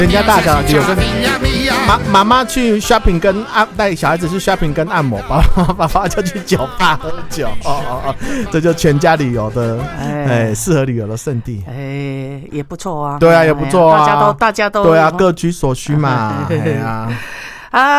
人家大小有跟妈妈去 shopping 跟带小孩子去 shopping 跟按摩，爸爸就去酒吧喝酒。这就全家旅游的，适合旅游的圣地。 也不错啊。 对啊，也不错啊。 大家都对啊，各取所需嘛。对啊。